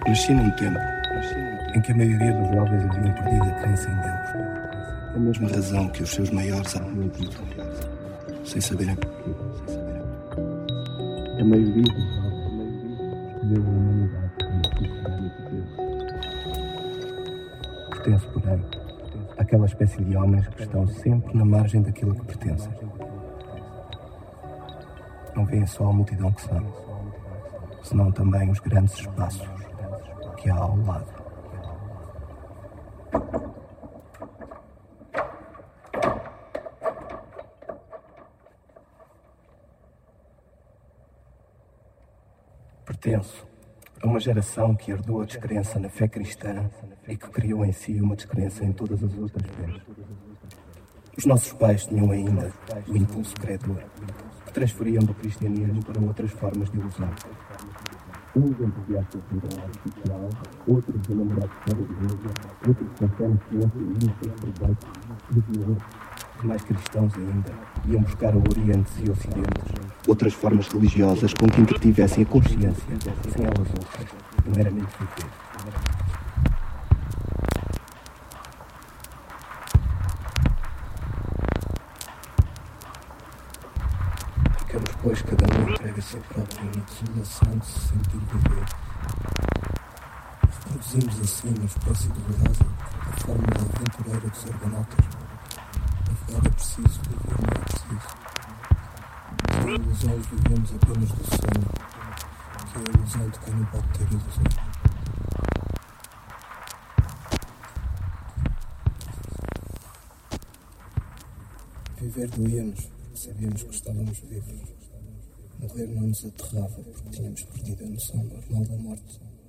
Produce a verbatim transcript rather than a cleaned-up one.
Nasci num tempo em que a maioria dos jovens haviam perdido a crença em Deus. A mesma razão que os seus maiores haviam perdido, sem saberem porquê. A maioria dos jovens escolheu a humanidade como sucessivamente Deus. Pertence, porém, àquela espécie de homens que estão sempre na margem daquilo que pertencem. Não veem só a multidão que são, senão também os grandes espaços que há ao lado. Pertenço a uma geração que herdou a descrença na fé cristã e que criou em si uma descrença em todas as outras fés. Os nossos pais tinham ainda o impulso credor, que transferiam do cristianismo para outras formas de ilusão. Um entusiasta central artificial, outros enamorados fora de igreja, outros com fé na ciência e nos seus proveitos religiosos. Mais cristãos ainda iam buscar orientes e ocidentes, outras formas religiosas com que entretivessem a consciência, sem elas outras, não meramente viver. Ficamos, pois, cada um entregue a si próprio na desolação de se sentir viver. Reproduzimos assim uma espécie dolorosa a fórmula aventureira dos argonautas. Na verdade é preciso viver, não é preciso. Que a ilusão vivemos apenas do sonho, que a ilusão de quem não pode ter ilusão. Viver doía-nos, sabíamos que estávamos vivos. Morrer não nos aterrava, porque tínhamos perdido a noção normal da morte.